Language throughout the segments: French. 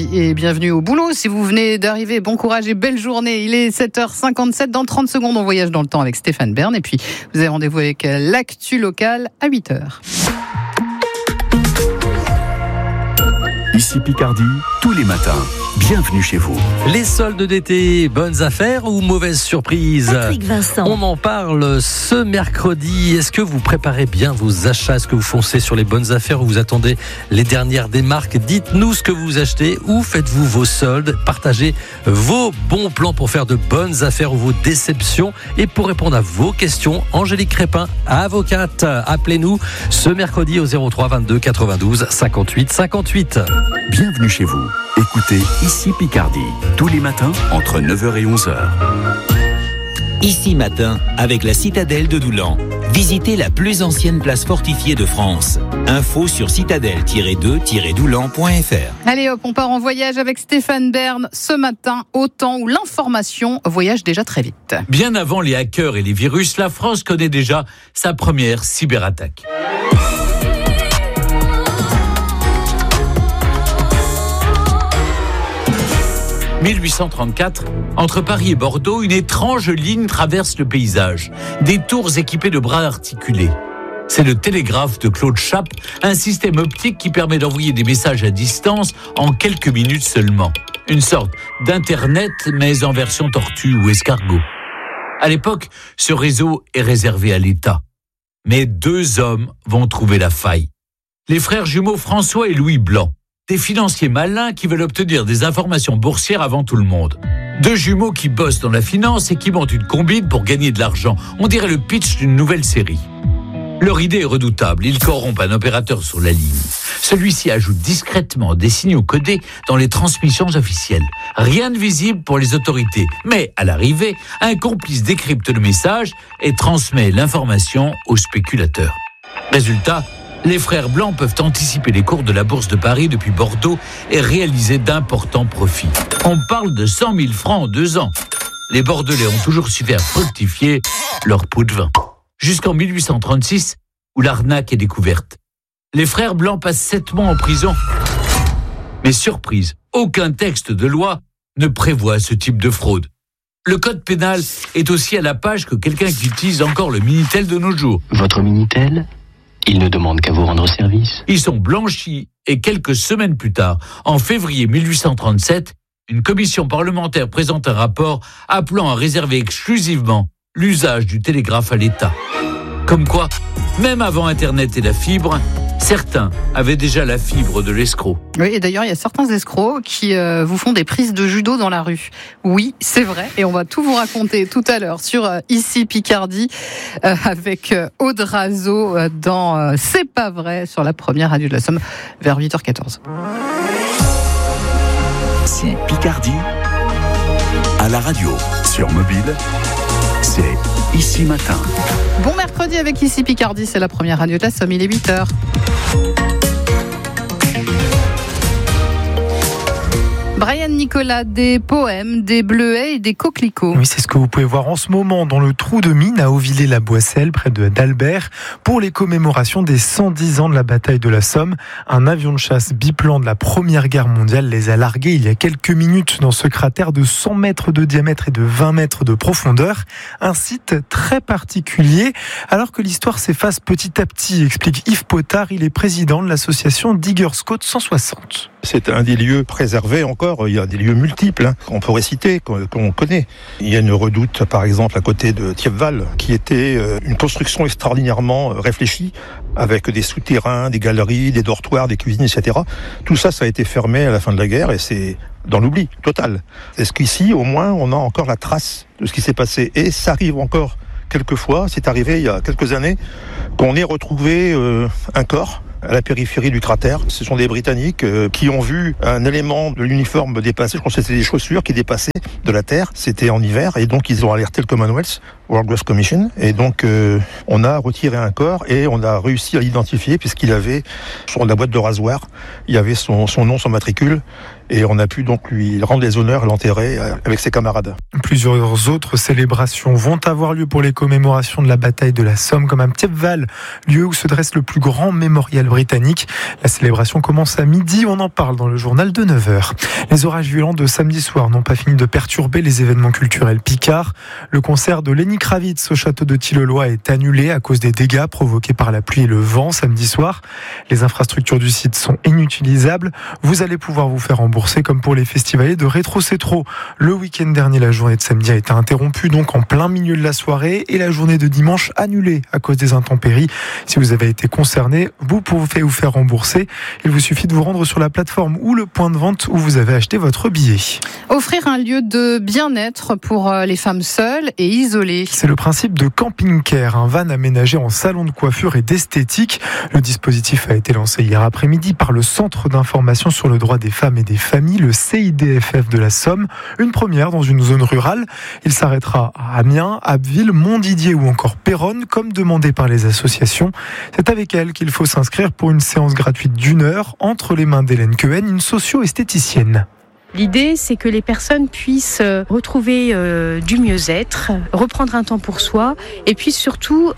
Picardy et bienvenue au boulot. Si vous venez d'arriver, bon courage et belle journée. Il est 7h57. Dans 30 secondes, on voyage dans le temps avec Stéphane Bern. Et puis, vous avez rendez-vous avec l'actu locale à 8h. Ici Picardie, tous les matins. Bienvenue chez vous. Les soldes d'été, bonnes affaires ou mauvaises surprises ? Patrick Vincent. On en parle ce mercredi. Est-ce que vous préparez bien vos achats ? Est-ce que vous foncez sur les bonnes affaires ou vous attendez les dernières des marques ? Dites-nous ce que vous achetez. Où faites-vous vos soldes ? Partagez vos bons plans pour faire de bonnes affaires ou vos déceptions. Et pour répondre à vos questions, Angélique Crépin, avocate. Appelez-nous ce mercredi au 03 22 92 58 58. Bienvenue chez vous. Écoutez Ici Picardie, tous les matins entre 9h et 11h. Ici matin, avec la citadelle de Doulan. Visitez la plus ancienne place fortifiée de France. Info sur citadelle-2-doulan.fr. Allez hop, on part en voyage avec Stéphane Bern ce matin, au temps où l'information voyage déjà très vite. Bien avant les hackers et les virus, la France connaît déjà sa première cyberattaque. 1834, entre Paris et Bordeaux, une étrange ligne traverse le paysage. Des tours équipées de bras articulés. C'est le télégraphe de Claude Chappe, un système optique qui permet d'envoyer des messages à distance en quelques minutes seulement. Une sorte d'Internet, mais en version tortue ou escargot. À l'époque, ce réseau est réservé à l'État. Mais 2 hommes vont trouver la faille. Les frères jumeaux François et Louis Blanc. Des financiers malins qui veulent obtenir des informations boursières avant tout le monde. 2 jumeaux qui bossent dans la finance et qui montent une combine pour gagner de l'argent. On dirait le pitch d'une nouvelle série. Leur idée est redoutable. Ils corrompent un opérateur sur la ligne. Celui-ci ajoute discrètement des signaux codés dans les transmissions officielles. Rien de visible pour les autorités. Mais à l'arrivée, un complice décrypte le message et transmet l'information aux spéculateurs. Résultat, les frères Blancs peuvent anticiper les cours de la bourse de Paris depuis Bordeaux et réaliser d'importants profits. On parle de 100 000 francs en 2 ans. Les Bordelais ont toujours su faire fructifier leur pot de vin. Jusqu'en 1836, où l'arnaque est découverte. Les frères Blancs passent 7 mois en prison. Mais surprise, aucun texte de loi ne prévoit ce type de fraude. Le code pénal est aussi à la page que quelqu'un qui utilise encore le Minitel de nos jours. Votre Minitel ? Il ne demande qu'à vous rendre service. Ils sont blanchis et quelques semaines plus tard, en février 1837, une commission parlementaire présente un rapport appelant à réserver exclusivement l'usage du télégraphe à l'État. Comme quoi, même avant Internet et la fibre, certains avaient déjà la fibre de l'escroc. Oui, et d'ailleurs, il y a certains escrocs qui vous font des prises de judo dans la rue. Oui, c'est vrai, et on va tout vous raconter tout à l'heure sur Ici Picardie avec Aude Razo dans C'est pas vrai sur la première radio de la Somme vers 8h14. Ici Picardie, à la radio, sur mobile, c'est Ici Matin. Bon mercredi avec Ici Picardie, c'est la première radio de la Somme, il est 8h. Brian Nicolas, des poèmes, des bleuets et des coquelicots. Oui, c'est ce que vous pouvez voir en ce moment dans le trou de mine à Auvillers-la-Boisselle, près d'Albert, pour les commémorations des 110 ans de la bataille de la Somme. Un avion de chasse biplan de la Première Guerre mondiale les a largués il y a quelques minutes dans ce cratère de 100 mètres de diamètre et de 20 mètres de profondeur. Un site très particulier, alors que l'histoire s'efface petit à petit, explique Yves Potard. Il est président de l'association Diggers Côte 160. C'est un des lieux préservés encore. Il y a des lieux multiples qu'on pourrait citer, qu'on connaît. Il y a une redoute, par exemple, à côté de Thiepval, qui était une construction extraordinairement réfléchie, avec des souterrains, des galeries, des dortoirs, des cuisines, etc. Tout ça, ça a été fermé à la fin de la guerre et c'est dans l'oubli total. Est-ce qu'ici, au moins, on a encore la trace de ce qui s'est passé ? Et ça arrive encore quelquefois, c'est arrivé il y a quelques années, qu'on ait retrouvé un corps à la périphérie du cratère. Ce sont des Britanniques qui ont vu un élément de l'uniforme dépasser. Je pense que c'était des chaussures qui dépassaient de la terre. C'était en hiver et donc ils ont alerté le Commonwealth, World Graves Commission. Et donc on a retiré un corps et on a réussi à l'identifier puisqu'il avait sur la boîte de rasoir, il y avait son nom, son matricule et on a pu donc lui rendre les honneurs et l'enterrer avec ses camarades. Plusieurs autres célébrations vont avoir lieu pour les commémorations de la bataille de la Somme, comme à Thiepval, lieu où se dresse le plus grand mémorial britannique. La célébration commence à midi, on en parle dans le journal de 9h. Les orages violents de samedi soir n'ont pas fini de perturber les événements culturels picards. Le concert de Lenny Kravitz au château de Tilleloy est annulé à cause des dégâts provoqués par la pluie et le vent samedi soir. Les infrastructures du site sont inutilisables. Vous allez pouvoir vous faire rembourser comme pour les festivaliers de Rétro C'est Trop. Le week-end dernier, la journée de samedi a été interrompue donc en plein milieu de la soirée et la journée de dimanche annulée à cause des intempéries. Si vous avez été concerné, vous pouvez vous faire rembourser. Il vous suffit de vous rendre sur la plateforme ou le point de vente où vous avez acheté votre billet. Offrir un lieu de bien-être pour les femmes seules et isolées. C'est le principe de Camping Care, un van aménagé en salon de coiffure et d'esthétique. Le dispositif a été lancé hier après-midi par le Centre d'information sur le droit des femmes et des familles, le CIDFF de la Somme. Une première dans une zone rurale. Il s'arrêtera à Amiens, Abbeville, Montdidier ou encore Péronne, comme demandé par les associations. C'est avec elles qu'il faut s'inscrire pour une séance gratuite d'1 heure entre les mains d'Hélène Cohen, une socio-esthéticienne. L'idée, c'est que les personnes puissent retrouver du mieux-être, reprendre un temps pour soi et puis surtout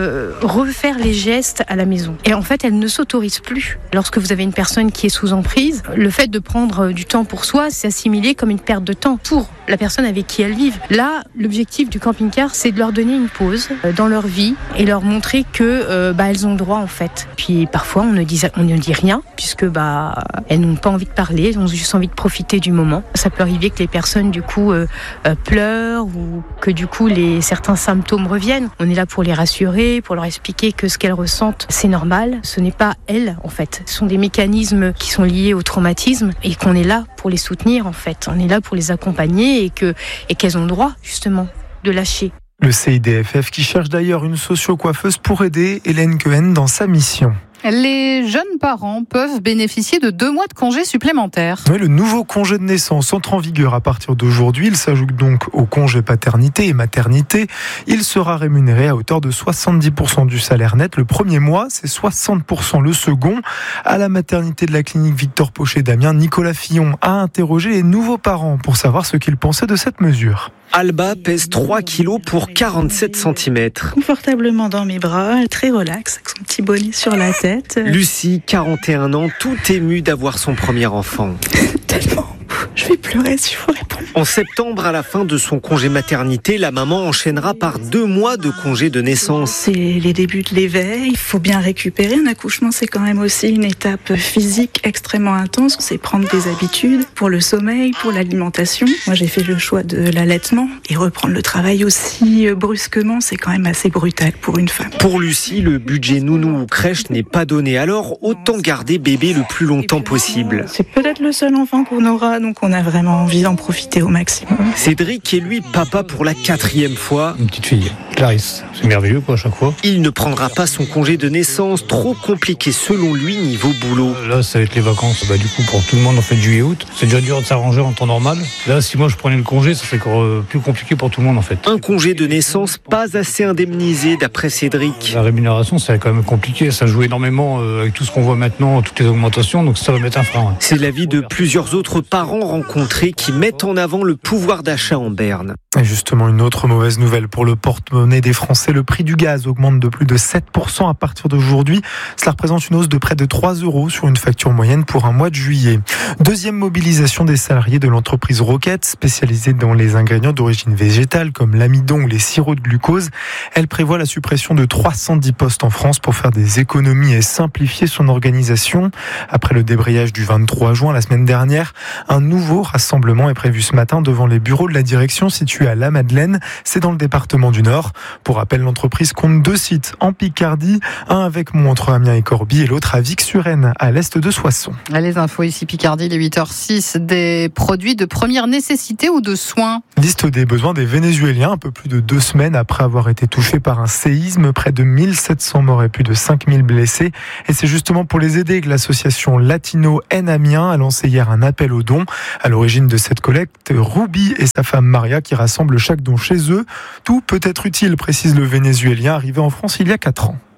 refaire les gestes à la maison. Et en fait, elles ne s'autorisent plus. Lorsque vous avez une personne qui est sous emprise, le fait de prendre du temps pour soi, c'est assimilé comme une perte de temps pour la personne avec qui elles vivent. Là, l'objectif du camping-car, c'est de leur donner une pause dans leur vie et leur montrer que elles ont le droit en fait. Puis parfois, on ne dit rien puisque elles n'ont pas envie de parler, elles ont juste envie de profiter du moment. Ça peut arriver que les personnes du coup pleurent ou que du coup certains symptômes reviennent. On est là pour les rassurer, pour leur expliquer que ce qu'elles ressentent, c'est normal. Ce n'est pas elles en fait. Ce sont des mécanismes qui sont liés au traumatisme et qu'on est là pour les soutenir en fait. On est là pour les accompagner et qu'elles ont le droit justement de lâcher. Le CIDFF qui cherche d'ailleurs une socio-coiffeuse pour aider Hélène Cohen dans sa mission. Les jeunes parents peuvent bénéficier de 2 mois de congés supplémentaires. Oui, le nouveau congé de naissance entre en vigueur à partir d'aujourd'hui. Il s'ajoute donc au congé paternité et maternité. Il sera rémunéré à hauteur de 70% du salaire net. Le premier mois, c'est 60% le second. À la maternité de la clinique Victor Pochet d'Amiens, Nicolas Fillon a interrogé les nouveaux parents pour savoir ce qu'ils pensaient de cette mesure. Alba pèse 3 kilos pour 47 cm. Confortablement dans mes bras, très relax, avec son petit bonnet sur la tête. Lucie, 41 ans, tout émue d'avoir son premier enfant. Tellement. Je vais pleurer si je vous réponds. En septembre, à la fin de son congé maternité, la maman enchaînera par 2 mois de congé de naissance. C'est les débuts de l'éveil. Il faut bien récupérer. Un accouchement, c'est quand même aussi une étape physique extrêmement intense. C'est prendre des habitudes pour le sommeil, pour l'alimentation. Moi, j'ai fait le choix de l'allaitement. Et reprendre le travail aussi brusquement, c'est quand même assez brutal pour une femme. Pour Lucie, le budget nounou ou crèche n'est pas donné. Alors, autant garder bébé le plus longtemps possible. C'est peut-être le seul enfant qu'on aura, donc on a vraiment envie d'en profiter au maximum. Cédric est lui papa pour la 4e fois. Une petite fille, Clarisse. C'est merveilleux à chaque fois. Il ne prendra pas son congé de naissance, trop compliqué selon lui niveau boulot. Là, ça va être les vacances. Du coup, pour tout le monde, en fait, juillet-août, c'est déjà dur de s'arranger en temps normal. Là, si moi je prenais le congé, ça serait encore plus compliqué pour tout le monde en fait. Un congé de naissance pas assez indemnisé d'après Cédric. La rémunération, c'est quand même compliqué. Ça joue énormément avec tout ce qu'on voit maintenant, toutes les augmentations, donc ça va mettre un frein. C'est l'avis de plusieurs autres parents rencontrés qui mettent en avant le pouvoir d'achat en berne. Et justement, une autre mauvaise nouvelle pour le porte-monnaie des Français. Le prix du gaz augmente de plus de 7% à partir d'aujourd'hui. Cela représente une hausse de près de 3 € sur une facture moyenne pour un mois de juillet. Deuxième mobilisation des salariés de l'entreprise Roquette, spécialisée dans les ingrédients d'origine végétale comme l'amidon ou les sirops de glucose. Elle prévoit la suppression de 310 postes en France pour faire des économies et simplifier son organisation. Après le débrayage du 23 juin la semaine dernière, un nouveau rassemblement est prévu ce matin devant les bureaux de la direction situés à La Madeleine. C'est dans le département du Nord. Pour rappel, l'entreprise compte 2 sites en Picardie, un avec Mont entre Amiens et Corbie et l'autre à Vic-sur-Aisne, à l'est de Soissons. Les infos ici Picardie, les 8h06, des produits de première nécessité ou de soins. Liste des besoins des Vénézuéliens, un peu plus de 2 semaines après avoir été touchés par un séisme, près de 1700 morts et plus de 5000 blessés. Et c'est justement pour les aider que l'association Latino N Amiens a lancé hier un appel aux dons. À l'origine de cette collecte, Ruby et sa femme Maria qui rassemblent chaque don chez eux. Tout peut être utile, précise le Vénézuélien arrivé en France il y a 4 ans.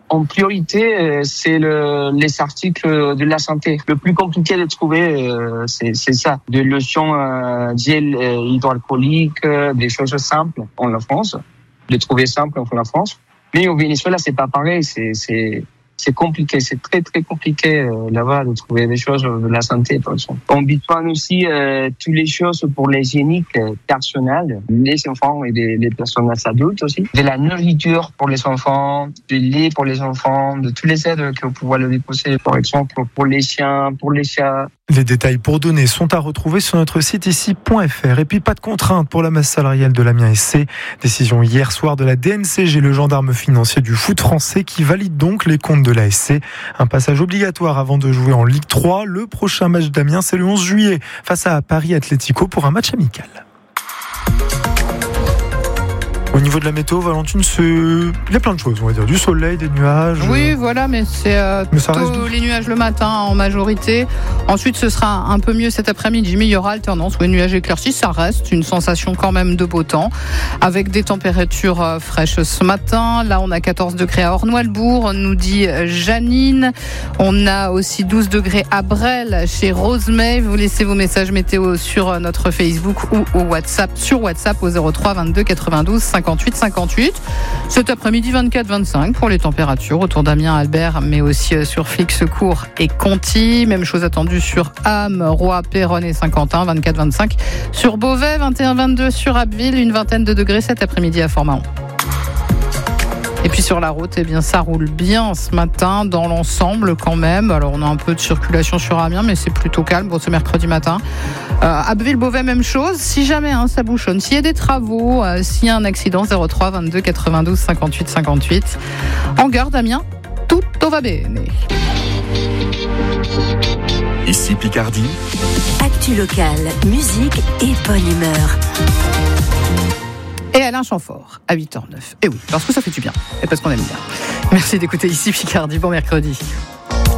En priorité, c'est les articles de la santé. Le plus compliqué de trouver, c'est ça. Des lotions gel hydroalcoolique, des choses simples en France. De trouver simple en France. Mais au Venezuela, c'est pas pareil. C'est compliqué, c'est très très compliqué là-bas de trouver des choses de la santé, par exemple. On besoin aussi toutes les choses pour l'hygiénique personnelle, les enfants et les personnes adultes aussi, de la nourriture pour les enfants, du lait pour les enfants, de tous les aides que vous pouvez le déposer, par exemple pour les chiens, pour les chats. Les détails pour donner sont à retrouver sur notre site ici.fr. Et puis pas de contrainte pour la masse salariale de l'Amiens SC. Décision hier soir de la DNCG, le gendarme financier du foot français, qui valide donc les comptes de la SC. Un passage obligatoire avant de jouer en Ligue 3. Le prochain match d'Amiens, c'est le 11 juillet face à Paris Atlético pour un match amical. Au niveau de la météo, Valentine, il y a plein de choses, on va dire. Du soleil, des nuages. Oui, voilà, mais c'est plutôt les nuages le matin en majorité. Ensuite, ce sera un peu mieux cet après-midi, mais il y aura alternance. Oui, nuages éclaircis, ça reste une sensation quand même de beau temps, avec des températures fraîches ce matin. Là, on a 14 degrés à Ornois-le-Bourg, nous dit Janine. On a aussi 12 degrés à Bresles, chez Rosemay. Vous laissez vos messages météo sur notre Facebook ou au WhatsApp, sur WhatsApp au 03 22 92 58 58. Cet après-midi, 24-25 pour les températures autour d'Amiens, Albert, mais aussi sur Flixecourt et Conty. Même chose attendue sur Ham, Roy, Péronne et Saint-Quentin, 24-25 sur Beauvais, 21-22 sur Abbeville, une vingtaine de degrés cet après-midi à Fort-Mahon. Et puis sur la route, eh bien, ça roule bien ce matin dans l'ensemble quand même. Alors on a un peu de circulation sur Amiens, mais c'est plutôt calme pour ce mercredi matin. Abbeville-Beauvais, même chose. Si jamais ça bouchonne, s'il y a des travaux, s'il y a un accident, 03 22 92 58 58. En gare d'Amiens, tout va bene. Ici Picardie. Actu locale, musique et bonne humeur. Et Alain Chamfort, à 8h09. Et oui, parce que ça fait du bien, et parce qu'on aime bien. Merci d'écouter Ici Picardie, bon mercredi.